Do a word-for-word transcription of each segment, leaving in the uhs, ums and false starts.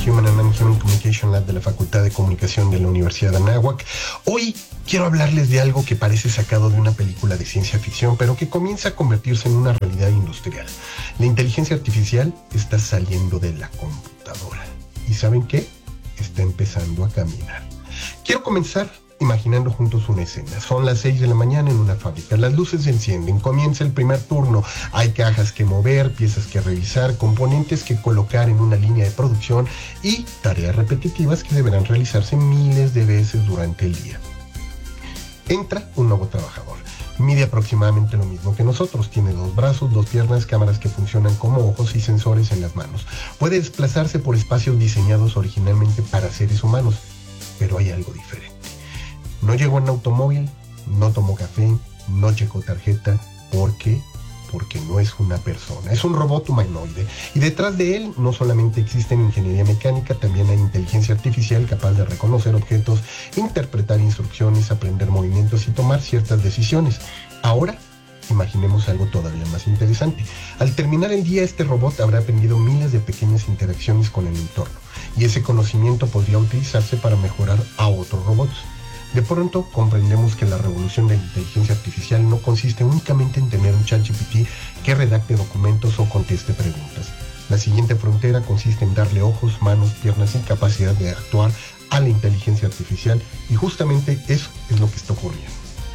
Human and Non-Human Communication Lab de la Facultad de Comunicación de la Universidad de Anáhuac. Hoy quiero hablarles de algo que parece sacado de una película de ciencia ficción, pero que comienza a convertirse en una realidad industrial. La inteligencia artificial está saliendo de la computadora. ¿Y saben qué? Está empezando a caminar. Quiero comenzar imaginando juntos una escena. Son las seis de la mañana en una fábrica. Las luces se encienden. Comienza el primer turno. Hay cajas que mover, piezas que revisar, componentes que colocar en una línea de producción y tareas repetitivas que deberán realizarse miles de veces durante el día. Entra un nuevo trabajador. Mide aproximadamente lo mismo que nosotros. Tiene dos brazos, dos piernas, cámaras que funcionan como ojos y sensores en las manos. Puede desplazarse por espacios diseñados originalmente para seres humanos. Pero hay algo diferente. No llegó en automóvil, no tomó café, no checó tarjeta. ¿Por qué? Porque no es una persona, es un robot humanoide. Y detrás de él no solamente existe ingeniería mecánica, también hay inteligencia artificial capaz de reconocer objetos, interpretar instrucciones, aprender movimientos y tomar ciertas decisiones. Ahora, imaginemos algo todavía más interesante. Al terminar el día, este robot habrá aprendido miles de pequeñas interacciones con el entorno. Y ese conocimiento podría utilizarse para mejorar a otros robots. De pronto comprendemos que la revolución de la inteligencia artificial no consiste únicamente en tener un ChatGPT que redacte documentos o conteste preguntas. La siguiente frontera consiste en darle ojos, manos, piernas y capacidad de actuar a la inteligencia artificial, y justamente eso es lo que está ocurriendo.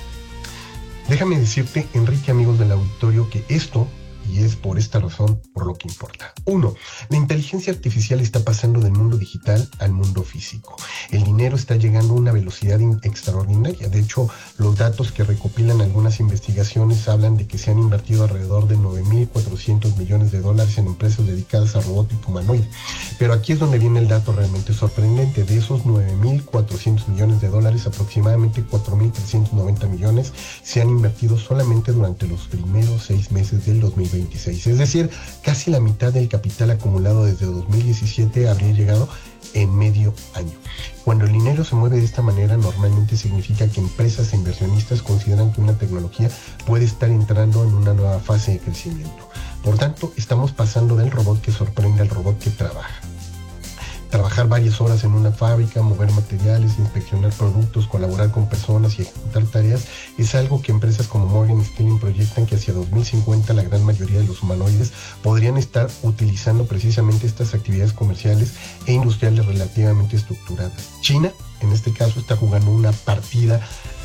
Déjame decirte, Enrique, amigos del auditorio, que esto, y es por esta razón por lo que importa. Uno, la inteligencia artificial está pasando del mundo digital al mundo físico. El dinero está llegando a una velocidad extraordinaria. De hecho, los datos que recopilan algunas investigaciones hablan de que se han invertido alrededor de nueve mil cuatrocientos millones de dólares en empresas dedicadas a robótica humanoide. Pero aquí es donde viene el dato realmente sorprendente. De esos nueve mil cuatrocientos millones de dólares, aproximadamente cuatro mil trescientos noventa millones se han invertido solamente durante los primeros seis meses del dos mil veintiséis. Es decir, casi la mitad del capital acumulado desde dos mil diecisiete habría llegado en medio año. Cuando el dinero se mueve de esta manera, normalmente significa que empresas e inversionistas consideran que una tecnología puede estar entrando en una nueva fase de crecimiento. Por tanto, estamos pasando del robot que sorprende al robot que trabaja. Trabajar varias horas en una fábrica, mover materiales, inspeccionar productos, colaborar con personas y ejecutar tareas es algo que empresas como Morgan Stanley proyectan que hacia dos mil cincuenta la gran mayoría de los humanoides podrían estar utilizando precisamente estas actividades comerciales e industriales relativamente estructuradas. China, en este caso, está jugando una partida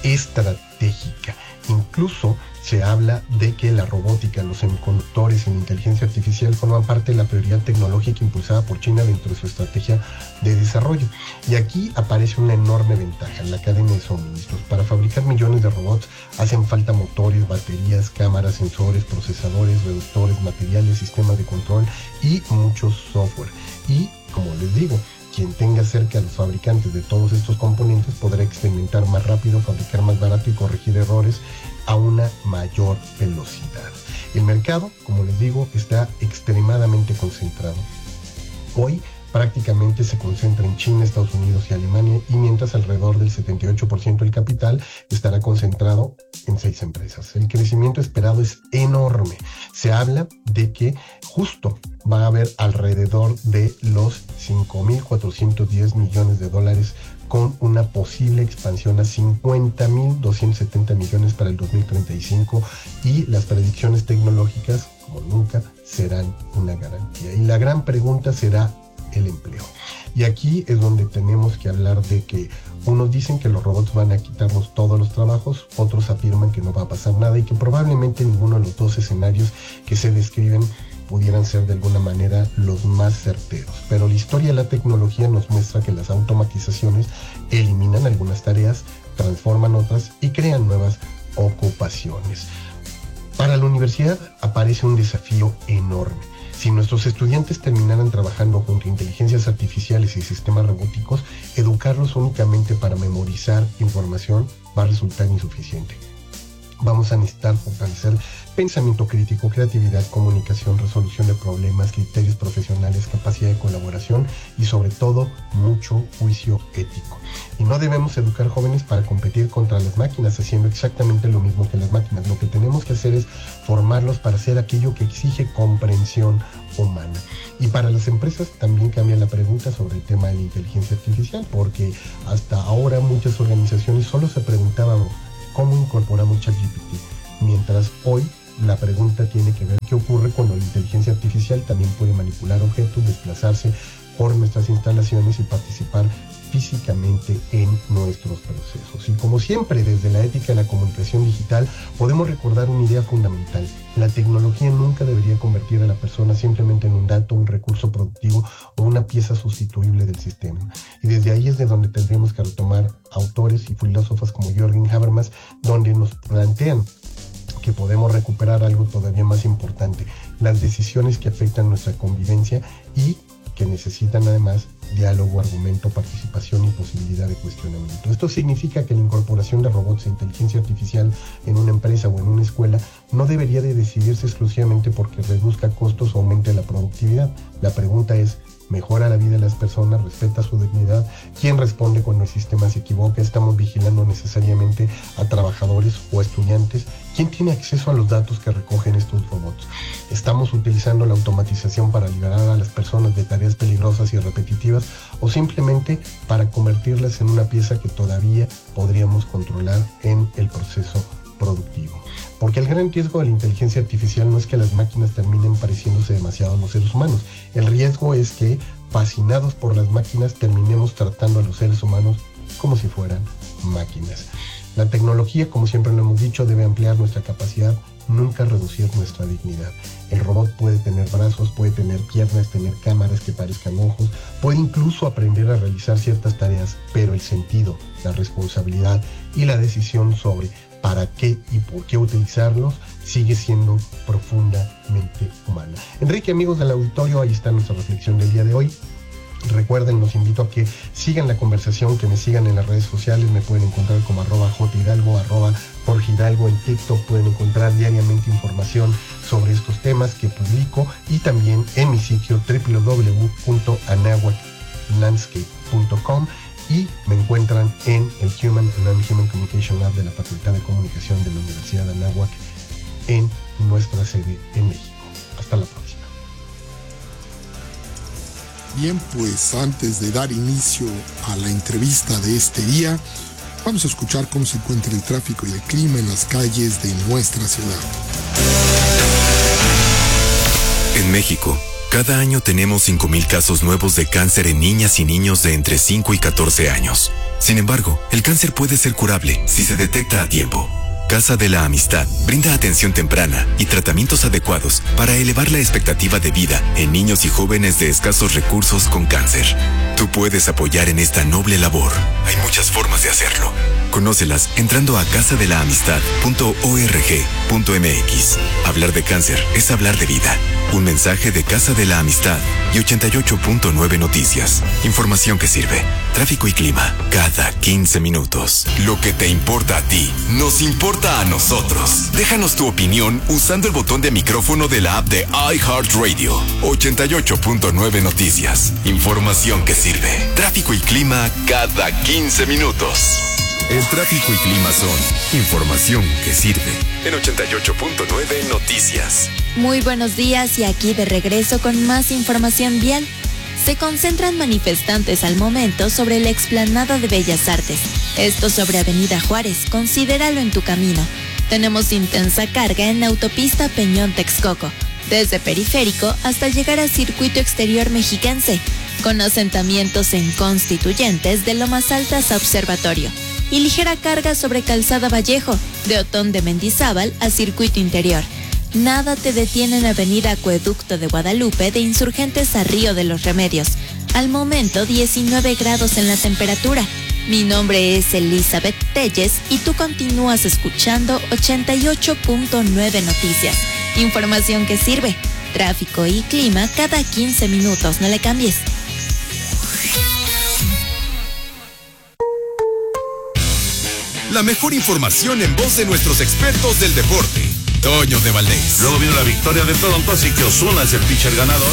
estratégica. Incluso se habla de que la robótica, los semiconductores y la inteligencia artificial forman parte de la prioridad tecnológica impulsada por China dentro de su estrategia de desarrollo. Y aquí aparece una enorme ventaja en la cadena de suministros. Para fabricar millones de robots hacen falta motores, baterías, cámaras, sensores, procesadores, reductores, materiales, sistemas de control y mucho software. Y, como les digo, quien tenga cerca a los fabricantes de todos estos componentes podrá experimentar más rápido, fabricar más barato y corregir errores a una mayor velocidad. El mercado, como les digo, está extremadamente concentrado. Hoy prácticamente se concentra en China, Estados Unidos y Alemania, y mientras alrededor del setenta y ocho por ciento del capital estará concentrado en seis empresas. El crecimiento esperado es enorme. Se habla de que justo va a haber alrededor de los cinco mil cuatrocientos diez millones de dólares, con una posible expansión a cincuenta mil doscientos setenta millones para el dos mil treinta y cinco, y las predicciones tecnológicas, como nunca, serán una garantía. Y la gran pregunta será el empleo. Y aquí es donde tenemos que hablar de que unos dicen que los robots van a quitarnos todos los trabajos, otros afirman que no va a pasar nada y que probablemente ninguno de los dos escenarios que se describen pudieran ser de alguna manera los más certeros. Pero la historia de la tecnología nos muestra que las automatizaciones eliminan algunas tareas, transforman otras y crean nuevas ocupaciones. Para la universidad aparece un desafío enorme. Si nuestros estudiantes terminaran trabajando junto a inteligencias artificiales y sistemas robóticos, educarlos únicamente para memorizar información va a resultar insuficiente. Vamos a necesitar fortalecer pensamiento crítico, creatividad, comunicación, resolución de problemas, criterios profesionales, capacidad de colaboración y sobre todo mucho juicio ético. Y no debemos educar jóvenes para competir contra las máquinas haciendo exactamente lo mismo que las máquinas. Lo que tenemos que hacer es formarlos para hacer aquello que exige comprensión, humana. Y para las empresas también cambia la pregunta sobre el tema de la inteligencia artificial, porque hasta ahora muchas organizaciones solo se preguntaban cómo incorporamos ChatGPT, mientras hoy la pregunta tiene que ver qué ocurre cuando la inteligencia artificial también puede manipular objetos, desplazarse por nuestras instalaciones y participar físicamente en nuestros procesos. Y como siempre, desde la ética de la comunicación digital, podemos recordar una idea fundamental. La tecnología nunca debería convertir a la persona simplemente en un dato, un recurso productivo o una pieza sustituible del sistema. Y desde ahí es de donde tendríamos que retomar autores y filósofos como Jürgen Habermas, donde nos plantean que podemos recuperar algo todavía más importante, las decisiones que afectan nuestra convivencia y que necesitan además diálogo, argumento, participación y posibilidad de cuestionamiento. Esto significa que la incorporación de robots e inteligencia artificial en una empresa o en una escuela no debería de decidirse exclusivamente porque reduzca costos o aumente la productividad. La pregunta es, ¿mejora la vida de las personas? ¿Respeta su dignidad? ¿Quién responde cuando el sistema se equivoca? ¿Estamos vigilando necesariamente a trabajadores o estudiantes? ¿Quién tiene acceso a los datos que recogen estos robots? ¿Estamos utilizando la automatización para liberar a las personas de tareas peligrosas y repetitivas o simplemente para convertirlas en una pieza que todavía podríamos controlar en el proceso productivo? Porque el gran riesgo de la inteligencia artificial no es que las máquinas terminen pareciéndose demasiado a los seres humanos. El riesgo es que, fascinados por las máquinas, terminemos tratando a los seres humanos como si fueran máquinas. La tecnología, como siempre lo hemos dicho, debe ampliar nuestra capacidad, nunca reducir nuestra dignidad. El robot puede tener brazos, puede tener piernas, tener cámaras que parezcan ojos, puede incluso aprender a realizar ciertas tareas, pero el sentido, la responsabilidad y la decisión sobre para qué y por qué utilizarlos sigue siendo profundamente humana. Enrique, amigos del auditorio, ahí está nuestra reflexión del día de hoy. Recuerden, los invito a que sigan la conversación, que me sigan en las redes sociales, me pueden encontrar como arroba jhidalgo, arroba Jorge Hidalgo en TikTok, pueden encontrar diariamente información sobre estos temas que publico y también en mi sitio doble u doble u doble u punto anahuac landscape punto com y me encuentran en el Human and Non-Human Communication Lab de la Facultad de Comunicación de la Universidad de Anáhuac en nuestra sede en México. Hasta la próxima. Bien, pues antes de dar inicio a la entrevista de este día, vamos a escuchar cómo se encuentra el tráfico y el clima en las calles de nuestra ciudad. En México, cada año tenemos cinco mil casos nuevos de cáncer en niñas y niños de entre cinco y catorce años. Sin embargo, el cáncer puede ser curable si se detecta a tiempo. Casa de la Amistad brinda atención temprana y tratamientos adecuados para elevar la expectativa de vida en niños y jóvenes de escasos recursos con cáncer. Tú puedes apoyar en esta noble labor. Hay muchas formas de hacerlo. Conócelas entrando a casa de la amistad punto org punto m x. Hablar de cáncer es hablar de vida. Un mensaje de Casa de la Amistad y ochenta y ocho punto nueve Noticias. Información que sirve. Tráfico y clima cada quince minutos. Lo que te importa a ti, nos importa a nosotros. Déjanos tu opinión usando el botón de micrófono de la app de iHeartRadio. ochenta y ocho punto nueve Noticias. Información que sirve. Tráfico y clima cada quince minutos. El tráfico y clima son información que sirve. En ochenta y ocho punto nueve Noticias. Muy buenos días y aquí de regreso con más información vial. Se concentran manifestantes al momento sobre la explanada de Bellas Artes. Esto sobre Avenida Juárez, considéralo en tu camino. Tenemos intensa carga en la autopista Peñón-Texcoco, desde Periférico hasta llegar a Circuito Exterior Mexiquense, con asentamientos en Constituyentes de Lomas Altas a Observatorio. Y ligera carga sobre Calzada Vallejo, de Otón de Mendizábal a Circuito Interior. Nada te detiene en Avenida Acueducto de Guadalupe de Insurgentes a Río de los Remedios. Al momento diecinueve grados en la temperatura. Mi nombre es Elizabeth Telles y tú continúas escuchando ochenta y ocho punto nueve Noticias. Información que sirve. Tráfico y clima cada quince minutos. No le cambies. La mejor información en voz de nuestros expertos del deporte. Toño de Valdés. Luego vino la victoria de Toronto, así que Ozuna es el pitcher ganador.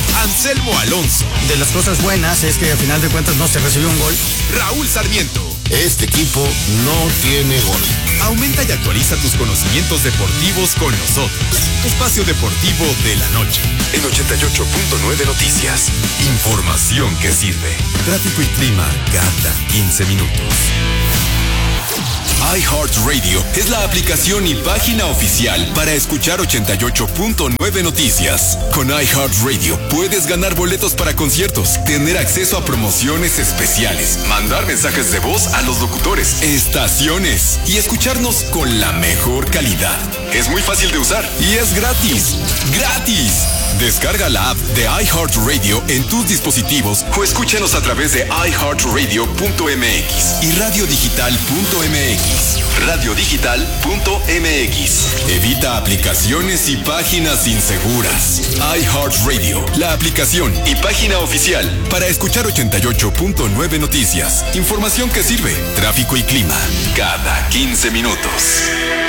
Anselmo Alonso. De las cosas buenas es que al final de cuentas no se recibió un gol. Raúl Sarmiento. Este equipo no tiene gol. Aumenta y actualiza tus conocimientos deportivos con nosotros. Espacio Deportivo de la Noche. En ochenta y ocho punto nueve Noticias. Información que sirve. Tráfico y clima cada quince minutos. iHeartRadio es la aplicación y página oficial para escuchar ochenta y ocho punto nueve Noticias. Con iHeartRadio puedes ganar boletos para conciertos, tener acceso a promociones especiales, mandar mensajes de voz a los locutores, estaciones y escucharnos con la mejor calidad. Es muy fácil de usar y es gratis. ¡Gratis! Descarga la app de iHeartRadio en tus dispositivos o escúchanos a través de i heart radio punto m x y radio digital punto m x. radio digital punto m x. Evita aplicaciones y páginas inseguras. iHeartRadio, la aplicación y página oficial para escuchar ochenta y ocho punto nueve Noticias. Información que sirve. Tráfico y clima cada quince minutos.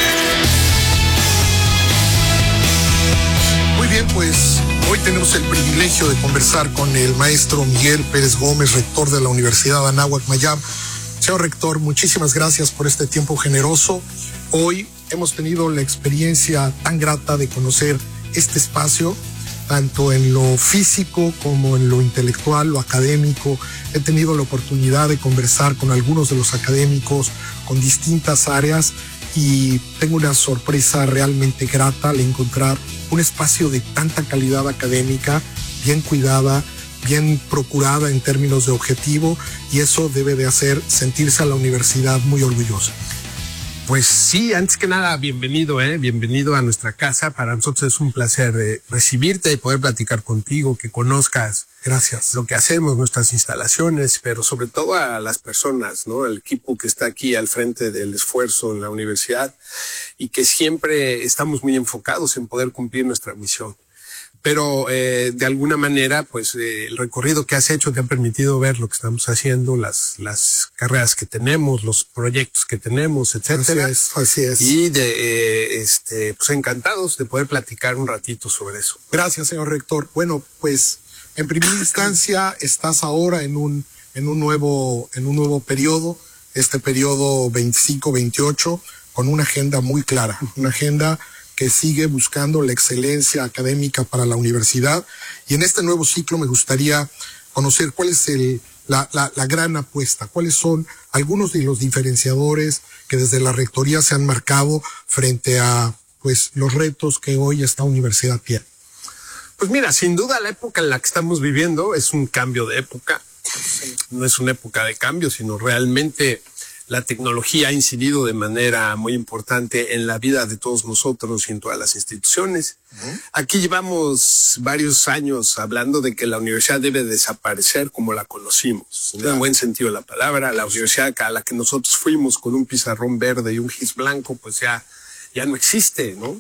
Muy bien, pues hoy tenemos el privilegio de conversar con el maestro Miguel Pérez Gómez, rector de la Universidad Anáhuac Mayab. Señor rector, muchísimas gracias por este tiempo generoso. Hoy hemos tenido la experiencia tan grata de conocer este espacio, tanto en lo físico como en lo intelectual, lo académico. He tenido la oportunidad de conversar con algunos de los académicos con distintas áreas y tengo una sorpresa realmente grata al encontrar un espacio de tanta calidad académica, bien cuidada, bien procurada en términos de objetivo, y eso debe de hacer sentirse a la universidad muy orgullosa. Pues sí, antes que nada, bienvenido, ¿eh? Bienvenido a nuestra casa. Para nosotros es un placer eh, recibirte y poder platicar contigo, que conozcas Gracias. lo que hacemos, nuestras instalaciones, pero sobre todo a las personas, ¿no? El equipo que está aquí al frente del esfuerzo en la universidad y que siempre estamos muy enfocados en poder cumplir nuestra misión. Pero eh, de alguna manera, pues eh, el recorrido que has hecho te ha permitido ver lo que estamos haciendo, las las carreras que tenemos, los proyectos que tenemos, etcétera. Así es, así es. Y de eh, este, pues encantados de poder platicar un ratito sobre eso. Gracias, señor rector. Bueno, pues en primera instancia estás ahora en un en un nuevo en un nuevo periodo, este periodo veinticinco veintiocho, con una agenda muy clara, una agenda que sigue buscando la excelencia académica para la universidad. Y en este nuevo ciclo me gustaría conocer cuál es el, la, la, la gran apuesta, cuáles son algunos de los diferenciadores que desde la rectoría se han marcado frente a pues los retos que hoy esta universidad tiene. Pues mira, sin duda la época en la que estamos viviendo es un cambio de época. No es una época de cambio, sino realmente la tecnología ha incidido de manera muy importante en la vida de todos nosotros y en todas las instituciones. Uh-huh. Aquí llevamos varios años hablando de que la universidad debe desaparecer como la conocimos, en el buen sentido de la palabra. La universidad a la que nosotros fuimos con un pizarrón verde y un gis blanco, pues ya, ya no existe, ¿no?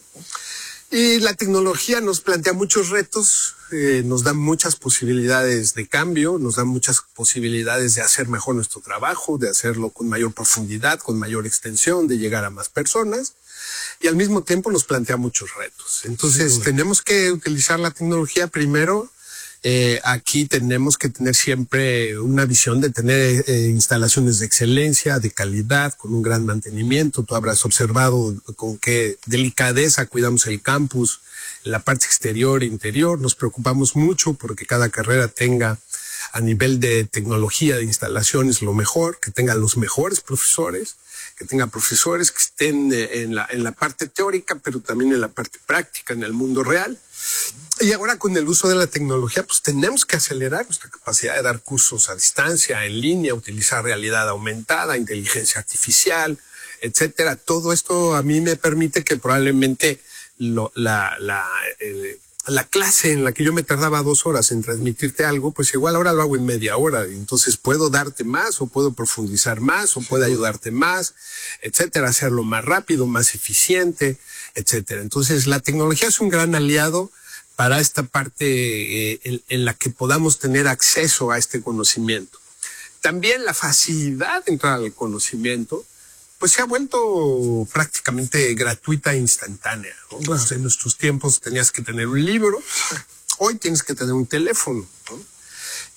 Y la tecnología nos plantea muchos retos, eh, nos da muchas posibilidades de cambio, nos da muchas posibilidades de hacer mejor nuestro trabajo, de hacerlo con mayor profundidad, con mayor extensión, de llegar a más personas, y al mismo tiempo nos plantea muchos retos. Entonces, sí, tenemos que utilizar la tecnología primero. Eh, aquí tenemos que tener siempre una visión de tener eh, instalaciones de excelencia, de calidad, con un gran mantenimiento. Tú habrás observado con qué delicadeza cuidamos el campus, la parte exterior e interior. Nos preocupamos mucho porque cada carrera tenga a nivel de tecnología de instalaciones lo mejor, que tenga los mejores profesores, que tenga profesores que estén en la, en la parte teórica, pero también en la parte práctica, en el mundo real. Y ahora con el uso de la tecnología, pues tenemos que acelerar nuestra capacidad de dar cursos a distancia, en línea, utilizar realidad aumentada, inteligencia artificial, etcétera. Todo esto a mí me permite que probablemente lo, la, la, eh, la clase en la que yo me tardaba dos horas en transmitirte algo, pues igual ahora lo hago en media hora. Entonces puedo darte más o puedo profundizar más o puedo ayudarte más, etcétera, hacerlo más rápido, más eficiente, etcétera. Entonces la tecnología es un gran aliado para esta parte eh, en, en la que podamos tener acceso a este conocimiento. También la facilidad de entrar al conocimiento pues se ha vuelto prácticamente gratuita e instantánea, ¿no? Claro. Pues en nuestros tiempos tenías que tener un libro, hoy tienes que tener un teléfono, ¿no?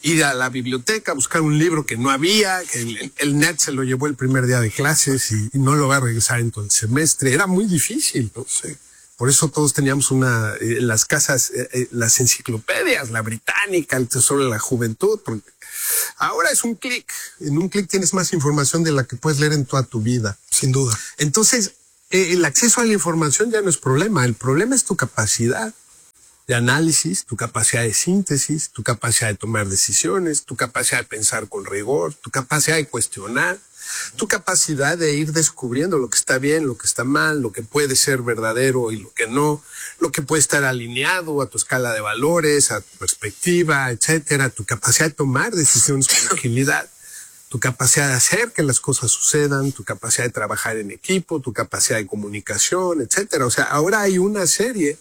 ir a la biblioteca, buscar un libro que no había, que el, el net se lo llevó el primer día de clases y, y no lo va a regresar en todo el semestre. Era muy difícil, ¿no? Sí. Por eso todos teníamos una, eh, las casas, eh, eh, las enciclopedias, la británica, el Tesoro de la Juventud. Porque ahora es un clic. En un clic tienes más información de la que puedes leer en toda tu vida. Sin duda. Entonces, eh, el acceso a la información ya no es problema. El problema es tu capacidad de análisis, tu capacidad de síntesis, tu capacidad de tomar decisiones, tu capacidad de pensar con rigor, tu capacidad de cuestionar, tu capacidad de ir descubriendo lo que está bien, lo que está mal, lo que puede ser verdadero y lo que no, lo que puede estar alineado a tu escala de valores, a tu perspectiva, etcétera, tu capacidad de tomar decisiones con agilidad, tu capacidad de hacer que las cosas sucedan, tu capacidad de trabajar en equipo, tu capacidad de comunicación, etcétera. O sea, ahora hay una serie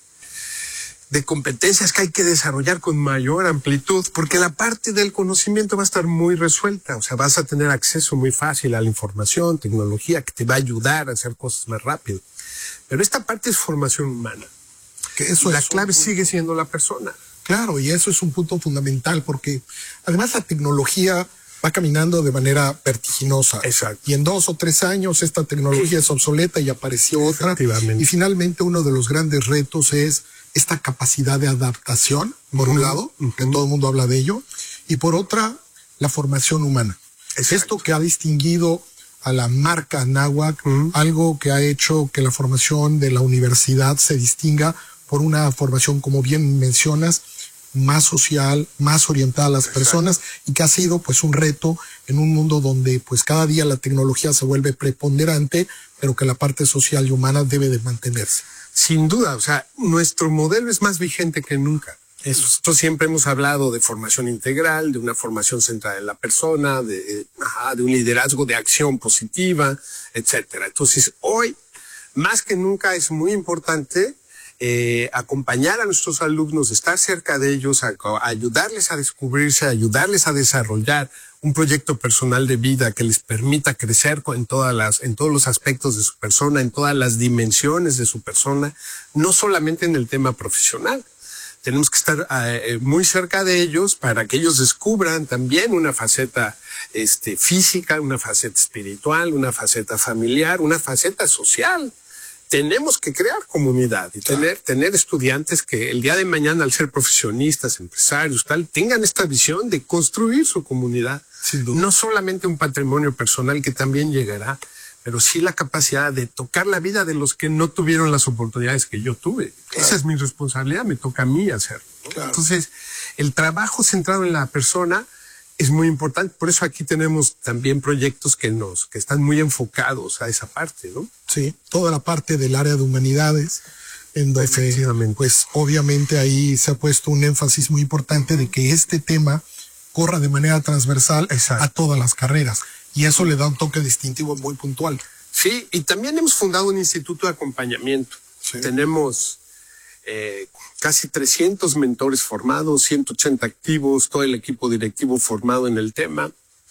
de competencias que hay que desarrollar con mayor amplitud, porque la parte del conocimiento va a estar muy resuelta. O sea, vas a tener acceso muy fácil a la información, tecnología que te va a ayudar a hacer cosas más rápido. Pero esta parte es formación humana. Que eso la es clave un... sigue siendo la persona. Claro, y eso es un punto fundamental, porque además la tecnología va caminando de manera vertiginosa. Exacto. Y en dos o tres años esta tecnología es obsoleta y apareció otra. Y finalmente uno de los grandes retos es esta capacidad de adaptación, por uh-huh. un lado, uh-huh. que todo el mundo habla de ello, y por otra, la formación humana. Es esto que ha distinguido a la marca Anáhuac, uh-huh. algo que ha hecho que la formación de la universidad se distinga por una formación, como bien mencionas, más social, más orientada a las Exacto. personas, y que ha sido pues un reto en un mundo donde pues cada día la tecnología se vuelve preponderante, pero que la parte social y humana debe de mantenerse. Sin duda, o sea, nuestro modelo es más vigente que nunca. Eso. Nosotros siempre hemos hablado de formación integral, de una formación centrada en la persona, de, ajá, de un liderazgo de acción positiva, etcétera. Entonces, hoy, más que nunca, es muy importante eh, acompañar a nuestros alumnos, estar cerca de ellos, a, a ayudarles a descubrirse, a ayudarles a desarrollar un proyecto personal de vida que les permita crecer en todas las, en todos los aspectos de su persona, en todas las dimensiones de su persona, no solamente en el tema profesional. Tenemos que estar eh, muy cerca de ellos para que ellos descubran también una faceta este, física, una faceta espiritual, una faceta familiar, una faceta social. Tenemos que crear comunidad y tener, tener estudiantes que el día de mañana, al ser profesionistas, empresarios, tal, tengan esta visión de construir su comunidad. No solamente un patrimonio personal que también llegará, pero sí la capacidad de tocar la vida de los que no tuvieron las oportunidades que yo tuve. Claro. Esa es mi responsabilidad, me toca a mí hacerlo, ¿no? Claro. Entonces, el trabajo centrado en la persona es muy importante. Por eso aquí tenemos también proyectos que nos, que están muy enfocados a esa parte, ¿no? Sí, toda la parte del área de humanidades, en donde, pues, obviamente ahí se ha puesto un énfasis muy importante de que este tema corra de manera transversal Exacto. a todas las carreras. Y eso le da un toque distintivo muy puntual. Sí, y también hemos fundado un instituto de acompañamiento. Sí. Tenemos eh, casi trescientos mentores formados, ciento ochenta activos, todo el equipo directivo formado en el tema.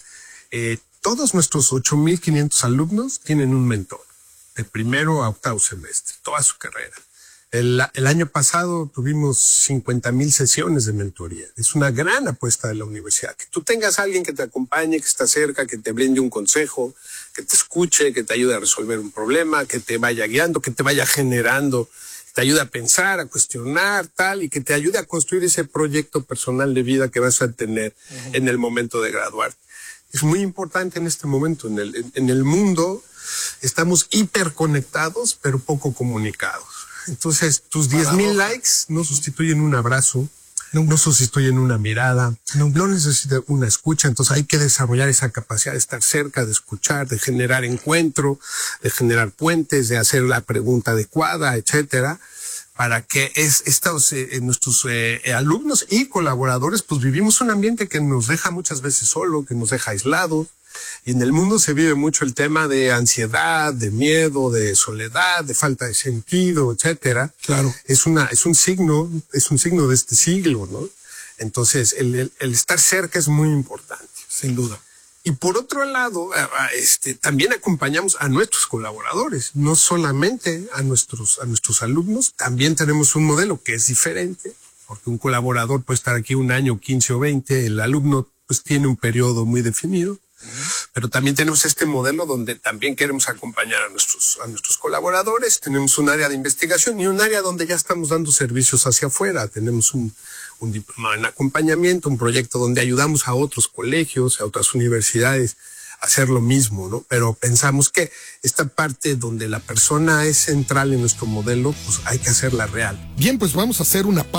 Eh, todos nuestros ocho mil quinientos alumnos tienen un mentor, de primero a octavo semestre, toda su carrera. El, el año pasado tuvimos cincuenta mil sesiones de mentoría. Es una gran apuesta de la universidad. Que tú tengas a alguien que te acompañe, que está cerca, que te brinde un consejo, que te escuche, que te ayude a resolver un problema, que te vaya guiando, que te vaya generando, te ayude a pensar, a cuestionar, tal, y que te ayude a construir ese proyecto personal de vida que vas a tener uh-huh. en el momento de graduarte. Es muy importante en este momento. En el, en, en el mundo estamos hiperconectados, pero poco comunicados. Entonces, tus diez mil likes no sustituyen un abrazo, no, no sustituyen una mirada, no, no necesitan una escucha. Entonces, hay que desarrollar esa capacidad de estar cerca, de escuchar, de generar encuentro, de generar puentes, de hacer la pregunta adecuada, etcétera, para que es, estos, eh, nuestros eh, alumnos y colaboradores, pues vivimos un ambiente que nos deja muchas veces solo, que nos deja aislados. Y en el mundo se vive mucho el tema de ansiedad, de miedo, de soledad, de falta de sentido, etcétera. Claro. Es una, es un signo, es un signo de este siglo, ¿no? Entonces, el, el, el estar cerca es muy importante. Sin duda. Y por otro lado, este, también acompañamos a nuestros colaboradores, no solamente a nuestros, a nuestros alumnos. También tenemos un modelo que es diferente, porque un colaborador puede estar aquí un año, quince o veinte, el alumno pues tiene un periodo muy definido. Pero también tenemos este modelo donde también queremos acompañar a nuestros, a nuestros colaboradores. Tenemos un área de investigación y un área donde ya estamos dando servicios hacia afuera. Tenemos un, un diploma en acompañamiento, un proyecto donde ayudamos a otros colegios, a otras universidades a hacer lo mismo, ¿no? Pero pensamos que esta parte donde la persona es central en nuestro modelo, pues hay que hacerla real. Bien, pues vamos a hacer una